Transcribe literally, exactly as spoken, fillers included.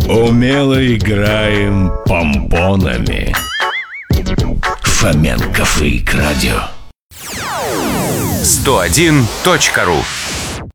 Умело играем помпонами. Фоменко Фрик Радио. сто один точка ру